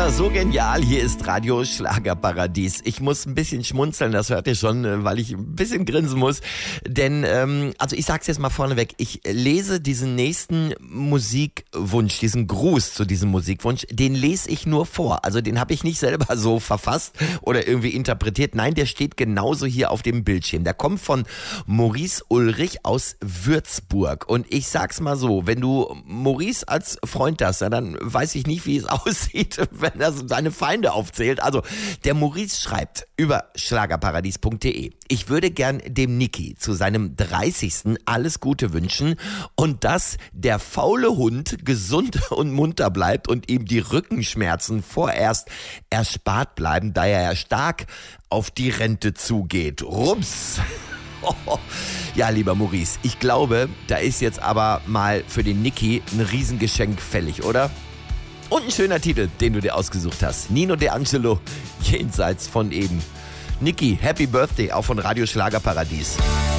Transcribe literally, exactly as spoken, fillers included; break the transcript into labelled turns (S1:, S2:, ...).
S1: Ja, so genial. Hier ist Radio Schlagerparadies. Ich muss ein bisschen schmunzeln, das hört ihr schon, weil ich ein bisschen grinsen muss. Denn, ähm, also ich sag's jetzt mal vorneweg, ich lese diesen nächsten Musikwunsch, diesen Gruß zu diesem Musikwunsch, den lese ich nur vor. Also den habe ich nicht selber so verfasst oder irgendwie interpretiert. Nein, der steht genauso hier auf dem Bildschirm. Der kommt von Maurice Ulrich aus Würzburg. Und ich sag's mal so, wenn du Maurice als Freund hast, dann weiß ich nicht, wie es aussieht, wenn er seine Feinde aufzählt. Also, der Maurice schreibt über schlagerparadies punkt de: Ich würde gern dem Niki zu seinem dreißigsten alles Gute wünschen und dass der faule Hund gesund und munter bleibt und ihm die Rückenschmerzen vorerst erspart bleiben, da er ja stark auf die Rente zugeht. Rums! Ja, lieber Maurice, ich glaube, da ist jetzt aber mal für den Niki ein Riesengeschenk fällig, oder? Und ein schöner Titel, den du dir ausgesucht hast. Nino De Angelo, jenseits von eben. Niki, Happy Birthday, auch von Radio Schlagerparadies.